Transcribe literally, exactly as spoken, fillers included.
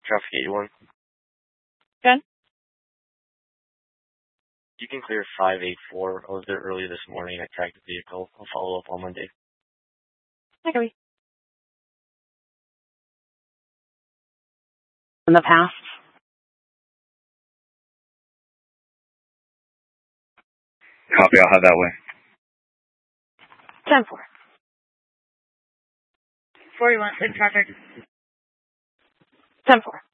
Traffic eighty-one. Good. You can clear five eight four. I was there earlier this morning. I tracked the vehicle. I'll follow up on Monday. Okay. In the past? Copy, I'll head that way. ten four. forty-one, in traffic. ten four.